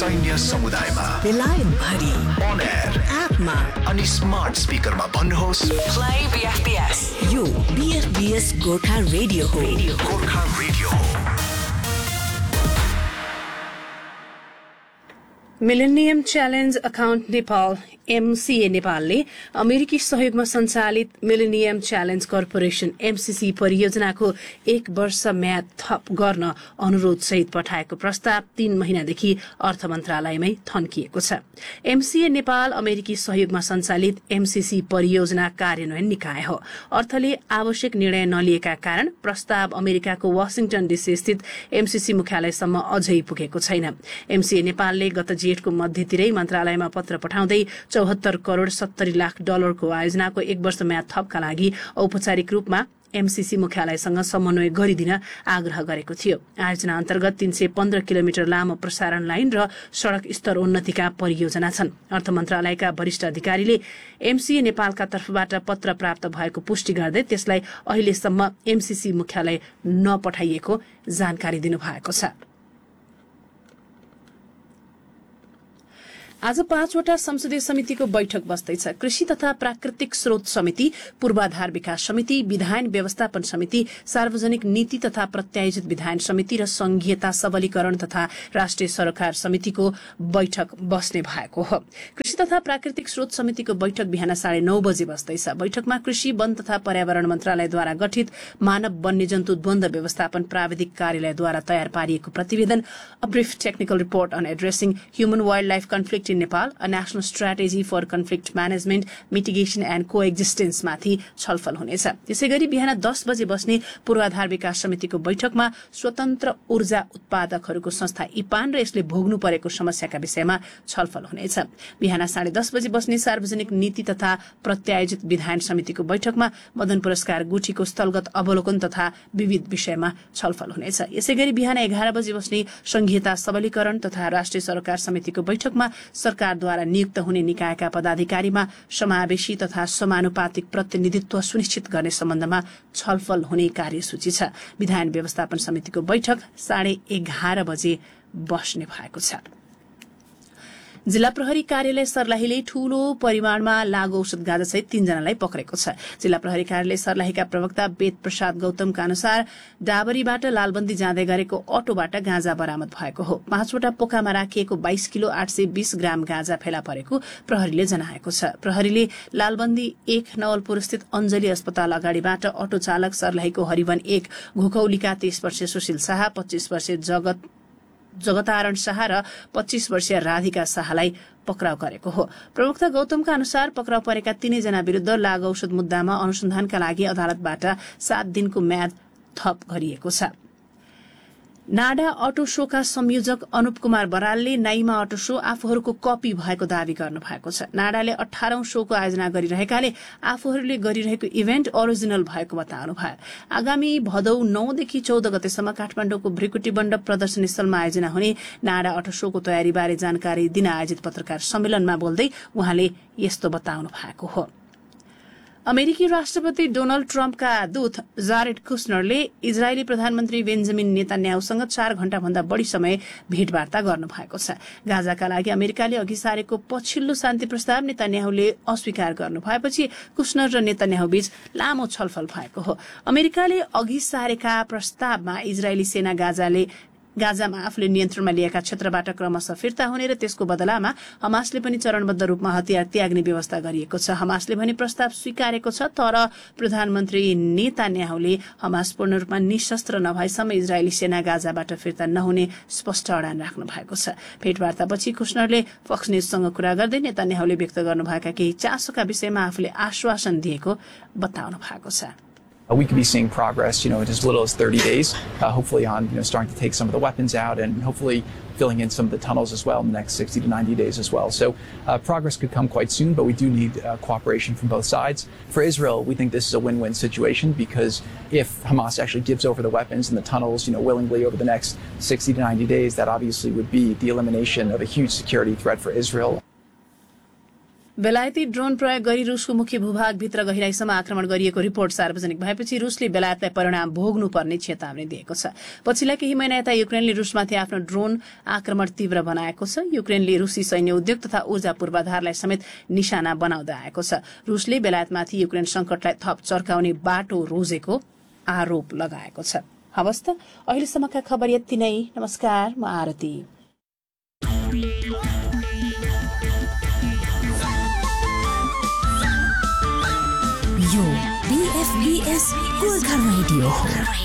सैन्य समुदायमा, बेलायत भरि, on air, एपमा अनि स्मार्ट स्पिकरमा भन्नुहोस् Play BFBS. यो BFBS गोर्खा रेडियो हो. गोर्खा रेडियो हो. Millennium challenge account Nepal MCA नेपालले अमेरिकी सहयोगमा सञ्चालित मिलेनियम च्यालेन्ज कर्पोरेसन MCC परियोजनाको 1 वर्ष म्याद थप गर्न अनुरोध सहित पठाएको प्रस्ताव 3 महिनादेखि अर्थ मन्त्रालयमै थन्किएको छ. MCA नेपाल अमेरिकी सहयोगमा सञ्चालित MCC परियोजना कार्यान्वयन निकाय हो. अर्थले आवश्यक निर्णय नलिएका कारण प्रस्ताव अमेरिकाको वाशिङटन डीसी स्थित MCC मुख्यालयसम्म अझै पुगेको छैन. MCA नेपालले गत जेठको मध्यतिरै मन्त्रालयमा पत्र पठाउँदै 74 करोड़ 70 लाख डलरको आयोजनाको 1 वर्ष म्याद थपका लागि औपचारिक रूपमा MCC मुख्यालयसँग समन्वय गरिदिन आग्रह गरेको थियो. आयोजना अन्तर्गत 315 किलोमिटर लामो प्रसारण लाइन र सड़क स्तर उन्नतिका परियोजना छन्. अर्थ मन्त्रालयका वरिष्ठ अधिकारीले MCA नेपालका तर्फबाट पत्र प्राप्त भएको पुष्टि गर्दै त्यसलाई अहिलेसम्म MCC मुख्यालय नपठाइएको जानकारी दिनुभएको छ. आज 5वटा संसदीय समितिको बैठक बस्दैछ. कृषि तथा प्राकृतिक स्रोत समिति, पूर्वाधार विकास समिति, विधायन व्यवस्थापन समिति, सार्वजनिक नीति तथा प्रत्यायोजित विधायन समिति र संघीयता सबलीकरण तथा राष्ट्रिय सरोकार समितिको बैठक बस्ने भएको हो. कृषि तथा प्राकृतिक स्रोत समितिको बैठक बिहान 9:30 बजे बस्दैछ. बैठकमा कृषि, वन तथा पर्यावरण मन्त्रालयद्वारा गठित मानव वन्यजन्तु द्वन्द व्यवस्थापन प्राविधिक कार्यालयद्वारा तयार पारिएको प्रतिवेदन, a brief technical report on addressing human wild life conflict in Nepal, a national strategy for conflict management, mitigation and कोएक्जिस्टेन्स माथि छलफल हुनेछ. त्यसैगरी बिहान 10 बजे बस्ने पूर्वाधार विकास समितिको बैठकमा स्वतन्त्र ऊर्जा उत्पादकहरूको संस्था इपान र यसले भोग्नु परेको समस्याका विषयमा छलफल हुनेछ. बिहान 10:30 बजे बस्ने सार्वजनिक नीति तथा प्रत्यायोजित विधायन समितिको बैठकमा मदन पुरस्कार गुठीको स्थलगत अवलोकन तथा विविध विषयमा छलफल हुनेछ. यसैगरी बिहान 11 बजे बस्ने संघीयता सबलीकरण तथा राष्ट्रिय सरोकार समितिको बैठकमा सरकारद्वारा नियुक्त हुने निकायका पदाधिकारीमा समावेशी तथा समानुपातिक प्रतिनिधित्व सुनिश्चित गर्ने सम्बन्धमा छलफल हुने कार्यसूची छ. विधायन व्यवस्थापन समितिको बैठक 11:30 बजे बस्ने भएको छ. जिल्ला प्रहरी कार्यालय सर्लाहीले ठूलो परिमाणमा लागू औषध गाँजासहित 3 जनालाई पक्रेको छ. जिल्ला प्रहरी कार्यालय सर्लाहीका प्रवक्ता वेद प्रसाद गौतमका अनुसार डाबरीबाट लालबन्दी जाँदै गरेको अटोबाट गाँजा बरामद भएको हो. 5वटा पोकामा राखिएको 22 किलो 820 ग्राम गाँजा फेला परेको प्रहरीले जनाएको छ. प्रहरीले लालबन्दी 1 नवलपुर स्थित अञ्जली अस्पताल अगाडिबाट अटो चालक सर्लाहीको हरिवन 1 घुकौलीका 30 वर्षीय सुशील शाह, 25 वर्षीय जगतारण शाह र 25 वर्षीय राधिका शाहलाई पक्राउ गरेको हो. प्रवक्ता गौतमका अनुसार पक्राउ परेका 3 जना विरूद्ध लागू औषध मुद्दामा अनुसन्धानका लागि अदालतबाट 7 दिनको म्याद थप गरिएको छ. नाडा अटो शोका संयोजक Anup Kumar बरालले Naima auto show आफूहरूको copy भएको दावी गर्नु भएको छ. नाडाले 18औं शोको आयोजना गरिरहेकाले आफूहरूले गरिरहेको इभेन्ट ओरिजिनल भएको बताउनु भयो. आगामी भदौ 9 देखि 14 गतेसम्म काठमाडौँको भ्रिकुटी मण्डप प्रदर्शनी स्थलमा आयोजना हुने नाडा अटो शोको तयारीबारे जानकारी दिन आयोजित पत्रकार सम्मेलनमा बोल्दै उहाँले यस्तो बताउनु भएको हो. अमेरिकी राष्ट्रपति डोनाल्ड ट्रम्पका दूत जारेड कुशनरले इजरायली प्रधानमन्त्री बेन्जामिन नेतान्याहुसँग 4 घण्टाभन्दा बढ़ी समय भेटवार्ता गर्नुभएको छ. गाजाका लागि अमेरिकाले अघि सारेको पछिल्लो शान्ति प्रस्ताव नेतान्याहुले अस्वीकार गर्नु भएपछि कुशनर र नेतान्याहु बीच लामो छलफल भएको हो. अमेरिकाले अघि सारेका प्रस्तावमा इजरायली सेना गाजामा आफूले नियन्त्रणमा लिएका क्षेत्रबाट क्रमशः फिर्ता हुने र त्यसको बदलामा हमासले पनि चरणबद्ध रूपमा हतियार त्याग्ने व्यवस्था गरिएको छ. हमासले भने प्रस्ताव स्वीकारेको छ, तर प्रधानमन्त्री नेतान्याहुले हमास पूर्ण रूपमा निशस्त्र नभएसम्म इजरायली सेना गाजाबाट फिर्ता नहुने स्पष्ट अडान राख्नु भएको छ. भेटवार्तापछि कुशनरले फक्स न्यूजसँग कुरा गर्दै नेतान्याहुले व्यक्त गर्नुभएका केही चासोका विषयमा आफूले आश्वासन दिएको बताउनु भएको छ. We could be seeing progress, in as little as 30 days, hopefully on, starting to take some of the weapons out and hopefully filling in some of the tunnels as well in the next 60 to 90 days as well. So progress could come quite soon, but we do need cooperation from both sides. For Israel, we think this is a win-win situation because if Hamas actually gives over the weapons and the tunnels, willingly over the next 60 to 90 days, that obviously would be the elimination of a huge security threat for Israel. बेलायती drone प्रयोग गरी रुसको मुख्य भूभागभित्र गहिराईसम्म आक्रमण गरिएको report सार्वजनिक भएपछि रुसले बेलायतलाई परिणाम भोग्नुपर्ने चेतावनी दिएको छ। पछिल्ला केही महिना यता युक्रेनले रुसमाथि आफ्नो ड्रोन आक्रमण तीव्र बनाएको छ। युक्रेनले रुसी सैन्य उद्योग तथा ऊर्जा पूर्वाधारलाई समेत निशाना बनाउँदै आएको छ। रुसले बेलायतमाथि युक्रेन संकटलाई थप चर्काउने बाटो रोजेको आरोप लगाएको छ। हवस् त अहिलेसम्मका खबर यति नै। नमस्कार, म आरती। यो BFBS गोर्खा रेडियो हो।